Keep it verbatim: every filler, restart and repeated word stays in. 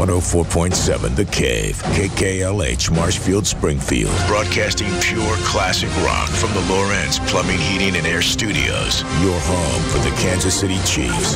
one oh four point seven The Cave, K K L H, Marshfield, Springfield. Broadcasting pure classic rock from the Lawrence Plumbing, Heating, and Air Studios. Your home for the Kansas City Chiefs.